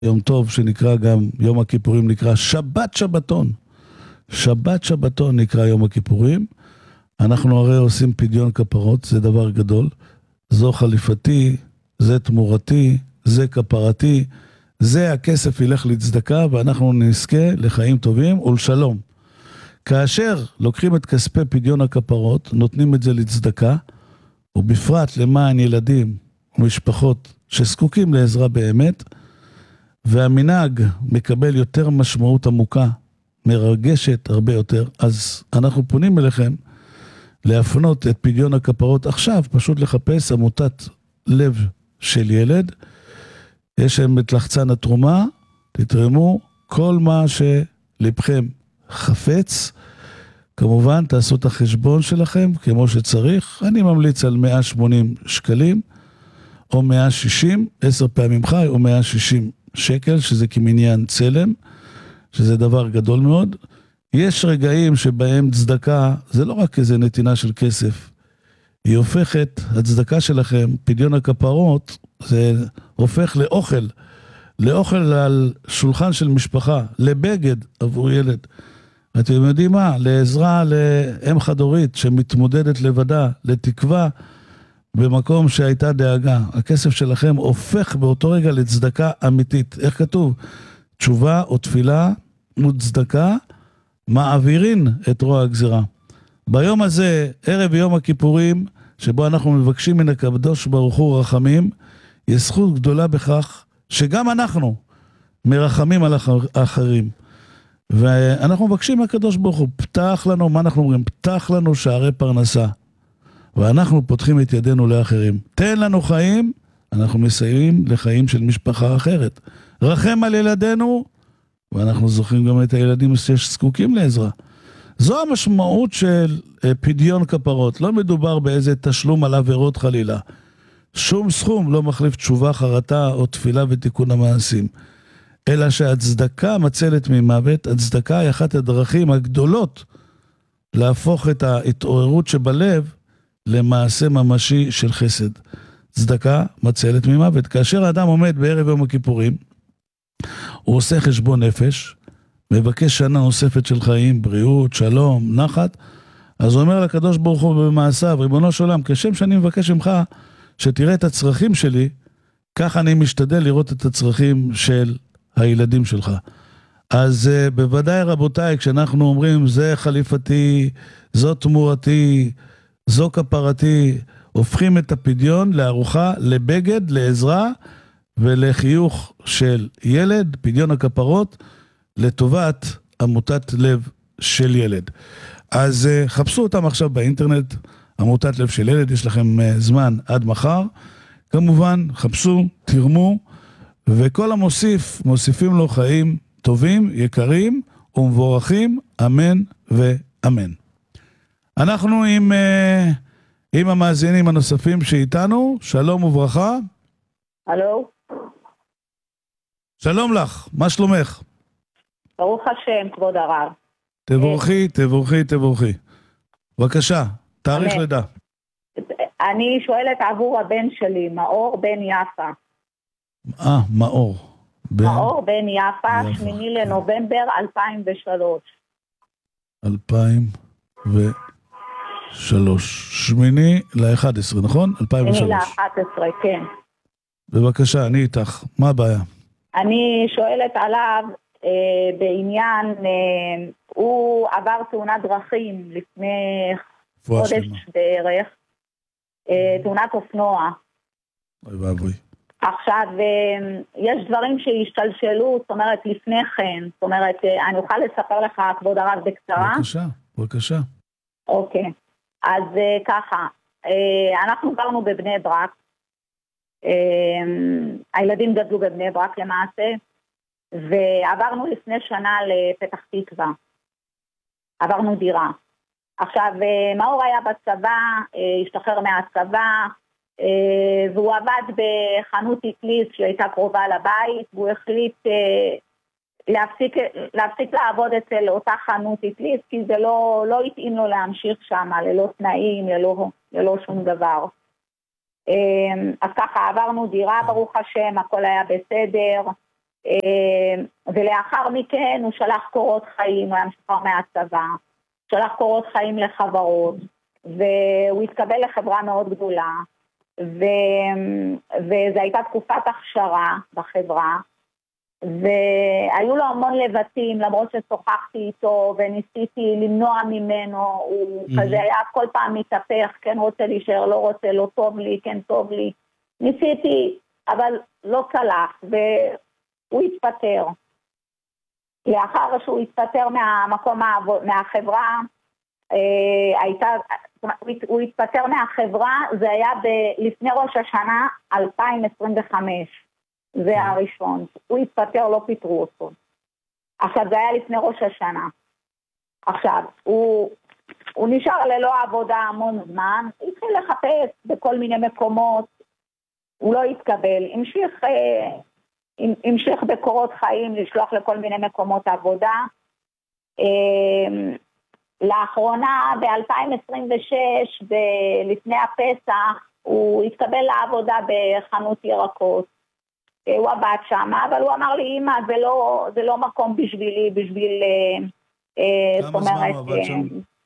יום טוב שנקרא גם, יום הכיפורים נקרא שבת שבתון. שבת שבתון נקרא יום הכיפורים. אנחנו הרי עושים פדיון כפרות, זה דבר גדול. זו חליפתי, זה תמורתי, זה כפרתי, זה הכסף ילך לצדקה ואנחנו נזכה לחיים טובים ולשלום. כאשר לוקחים את כספי פדיון הכפרות, נותנים את זה לצדקה, ובפרט למען ילדים ומשפחות שזקוקים לעזרה באמת, והמנהג מקבל יותר משמעות עמוקה, מרגשת הרבה יותר, אז אנחנו פונים אליכם להפנות את פדיון הכפרות עכשיו, פשוט לחפש עמותת לב של ילד, יש שם את לחצן התרומה, תתרמו כל מה שלבכם חפץ, כמובן תעשו את החשבון שלכם כמו שצריך, אני ממליץ על 180 שקלים, או 160, 10 פעמים חי, או 160 שקל, שזה כמניין צלם, שזה דבר גדול מאוד. יש רגעים שבהם צדקה, זה לא רק איזה נתינה של כסף, היא הופכת, הצדקה שלכם, פדיון הכפרות, זה הופך לאוכל, לאוכל על שולחן של משפחה, לבגד עבור ילד. אתם יודעים מה? לעזרה לאם חד-הורית שמתמודדת לבדה, לתקווה, במקום שהייתה דאגה. הכסף שלכם הופך באותו רגע לצדקה אמיתית. איך כתוב? תשובה או תפילה וצדקה מעבירין את רוע הגזירה. ביום הזה, ערב יום הכיפורים, שבו אנחנו מבקשים מן הקדוש ברוך הוא רחמים, יש זכות גדולה בכך שגם אנחנו מרחמים על האחרים. ואנחנו מבקשים מהקדוש ברוך הוא, פתח לנו, מה אנחנו אומרים? פתח לנו שערי פרנסה. ואנחנו פותחים את ידינו לאחרים. תן לנו חיים, אנחנו מסייעים לחיים של משפחה אחרת. רחם על ילדינו, ואנחנו זוכרים גם את הילדים שזקוקים לעזרה. זו המשמעות של פדיון כפרות. לא מדובר באיזה תשלום על עבירות חלילה. שום סכום לא מחליף תשובה, חרטה או תפילה ותיקון המעשים. אלא שהצדקה מצלת ממוות, הצדקה היא אחת הדרכים הגדולות להפוך את ההתעוררות שבלב למעשה ממשי של חסד. צדקה מצלת ממוות. כאשר האדם עומד בערב יום הכיפורים, הוא עושה חשבון נפש, מבקש שנה נוספת של חיים, בריאות, שלום, נחת, אז הוא אומר לקדוש ברוך הוא במעשיו, ריבונו של עולם, כשם שאני מבקש ממך שתראה את הצרכים שלי, כך אני משתדל לראות את הצרכים של הילדים שלך. אז בוודאי רבותיי, כשאנחנו אומרים זה חליפתי, זו תמורתי, זו כפרתי, הופכים את הפדיון לארוחה, לבגד, לעזרה ולחיוך של ילד, פדיון הכפרות, לטובת עמותת לב של ילד. אז חפשו אותם עכשיו באינטרנט, עמותת לב של ילד, יש לכם זמן עד מחר. כמובן, חפשו, תרמו, וכל המוסיף, מוסיפים לו חיים טובים, יקרים ומבורכים, אמן ואמן. אנחנו עם המאזינים הנוספים שאיתנו, שלום וברכה. הלו? שלום לך, מה שלומך? ברוך השם, כבוד הרב. תבורכי, תבורכי, תבורכי. בבקשה, תאריך לידה. אני שואלת עבור הבן שלי, מאור בן יפה. מאור. מאור בן יפה, 8 לנובמבר 2003. 2003. 8 ל-11, נכון? 2003. 8 ל-11, כן. בבקשה, אני איתך. מה הבעיה? אני שואלת עליו בעניין, הוא עבר תאונת דרכים לפני חודש בערך, תאונת אופנוע. אוי ואבוי. עכשיו, יש דברים שהשתלשלו, זאת אומרת, לפני כן, זאת אומרת, אני אוכל לספר לך, כבוד הרב, בקצרה? בבקשה, בבקשה. אוקיי, אז ככה, אנחנו גרנו בבני ברק, הילדים גדלו בבני ברק למעשה, ועברנו לפני שנה לפתח תקווה, עברנו דירה. עכשיו, מאור היה בצבא, השתחרר מהצבא, והוא עבד בחנות אטליס שהייתה קרובה לבית, והוא החליט להפסיק לעבוד אצל אותה חנות אטליס, כי זה לא התאים לו להמשיך שם, ללא תנאים, ללא שום דבר. אז ככה עברנו דירה, ברוך השם, הכל היה בסדר, ולאחר מכן הוא שלח קורות חיים, הוא היה משוחרר מהצבא, שלח קורות חיים לחברות, והוא התקבל לחברה מאוד גדולה, וזו הייתה תקופת הכשרה בחברה, והיו לו המון לבטים, למרות ששוחחתי איתו וניסיתי למנוע ממנו, הוא כזה היה כל פעם מתהפך, כן רוצה להישאר, לא רוצה, לא טוב לי, כן טוב לי, ניסיתי, אבל לא צלח, והוא התפטר. לאחר שהוא התפטר מהחברה, הוא התפטר מהחברה, זה היה לפני ראש השנה 2025, זה הראשון, הוא התפטר, לא פיטרו אותו. עכשיו זה היה לפני ראש השנה. עכשיו, הוא נשאר ללא עבודה המון זמן, התחיל לחפש בכל מיני מקומות, הוא לא התקבל, המשיך בקורות חיים, לשלוח לכל מיני מקומות עבודה. לאחרונה, ב-2026, לפני הפסח, הוא התקבל לעבודה בחנות ירקות. הוא עבד שם, אבל הוא אמר לי, אמא, זה לא מקום בשבילי, כמה זמן הוא עבד שם?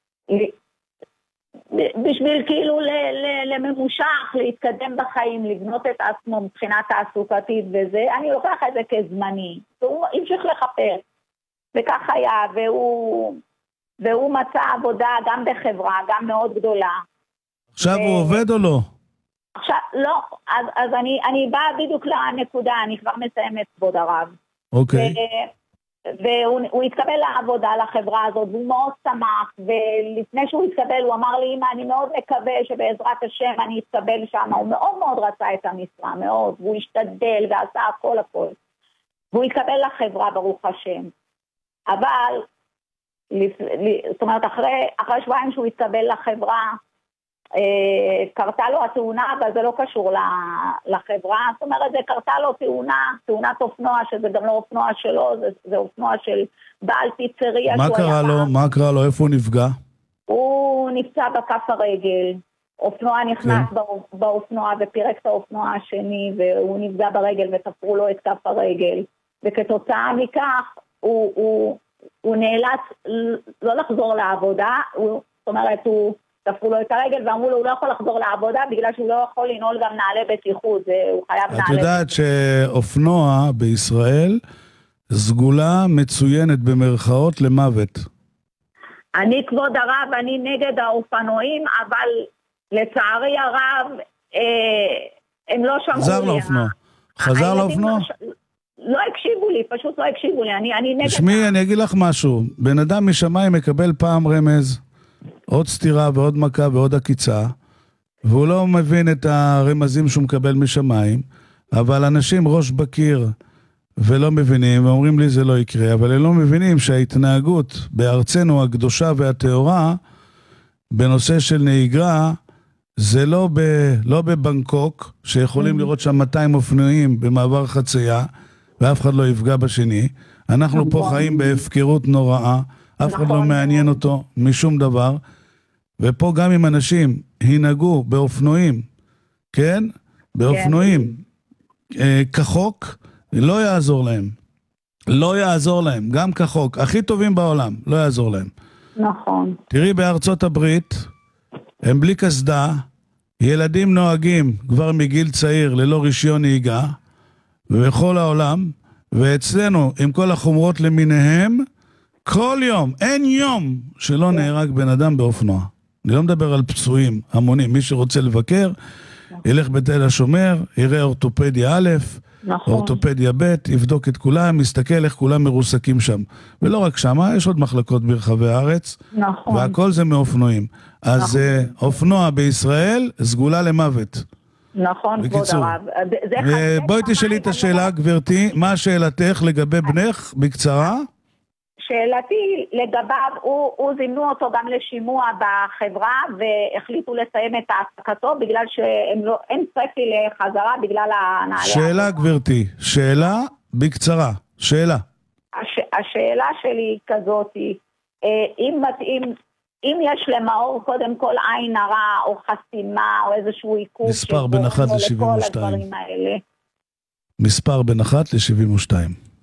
בשביל כאילו לממושך, להתקדם בחיים, לבנות את עצמו מבחינה תעסוקתית וזה, אני לוקח את זה כזמני. והוא המשיך לחפש. וכך היה, והוא מצא עבודה גם בחברה, גם מאוד גדולה. עכשיו הוא עובד או לא? עכשיו, לא, אז אני באה בדיוק לנקודה, אני כבר מסיימת כבוד הרב. אוקיי. והוא התקבל לעבודה לחברה הזאת, והוא מאוד שמח, ולפני שהוא התקבל הוא אמר לי, אמא, אני מאוד מקווה שבעזרת השם אני אתקבל שם, הוא מאוד מאוד רצה את המשרה, מאוד, והוא השתדל ועשה הכל, והוא התקבל לחברה ברוך השם. אבל, זאת אומרת, אחרי שבועיים שהוא התקבל לחברה, קרתה לו התאונה, אבל זה לא קשור לחברה, זאת אומרת, זה קרתה לו תאונת אופנוע, שזה גם לא אופנוע שלו, זה אופנוע של בעל פיצריה. מה קרה לו? איפה הוא נפגע? הוא נפצע בכף הרגל, אופנוע נכנס באופנוע ופירק את האופנוע השני, והוא נפגע ברגל ותפרו לו את כף הרגל, וכתוצאה מכך הוא נאלץ לא לחזור לעבודה, זאת אומרת, הוא תפרו לו את הרגל ואמרו לו, הוא לא יכול לחזור לעבודה בגלל שהוא לא יכול לנעול גם נעלי בטיחות, הוא חייב נעלי. את יודעת שאופנוע בישראל סגולה מצוינת במרכאות למוות. אני כבוד הרב, אני נגד האופנועים, אבל לצערי הרב הם לא שמעו לי. חזר לאופנוע? לא הקשיבו לי, פשוט לא הקשיבו לי, אני נגד. תשמעי, אני אגיד לך משהו, בן אדם משמיים מקבל פעם רמז, עוד סתירה ועוד מכה ועוד עקיצה, והוא לא מבין את הרמזים שהוא מקבל משמיים, אבל אנשים ראש בקיר ולא מבינים, ואומרים לי זה לא יקרה, אבל הם לא מבינים שההתנהגות בארצנו הקדושה והטהורה, בנושא של נהיגה, זה לא בבנקוק, שיכולים לראות שם 200 אופנועים במעבר חצייה, ואף אחד לא יפגע בשני. אנחנו פה חיים בהפקרות נוראה, אף אחד לא מעניין אותו משום דבר, ופה גם אם אנשים ינהגו באופנועים, כן? באופנועים, כחוק, לא יעזור להם. לא יעזור להם, גם כחוק, הכי טובים בעולם, לא יעזור להם. נכון. תראי בארצות הברית, הם בלי קסדה, ילדים נוהגים כבר מגיל צעיר ללא רישיון נהיגה, ובכל העולם, ואצלנו עם כל החומרות למיניהם, כל יום, אין יום שלא נהרג בן אדם באופנוע. אני לא מדבר על פצועים המונים, מי שרוצה לבקר, ילך בתל השומר, יראה אורתופדיה א', אורתופדיה ב', יבדוק את כולם, מסתכל איך כולם מרוסקים שם. ולא רק שם, יש עוד מחלקות ברחבי הארץ, והכל זה מאופנועים. אז אופנוע בישראל סגולה למוות. נכון, כבוד הרב. בואי תשאלי את השאלה, גברתי, מה שאלתך לגבי בנך בקצרה? שאלתי לגביו, הוא זימנו אותו גם לשימוע בחברה, והחליטו לסיים את העסקתו, בגלל שאין צפי לחזרה בגלל הנעליה. שאלה גברתי, שאלה בקצרה, שאלה. השאלה שלי כזאת, אם יש למאור קודם כל עין הרע, או חסימה, או איזשהו עיכוב, מספר בין 1 ל-72. הדברים האלה. מספר בין 1 ל-72.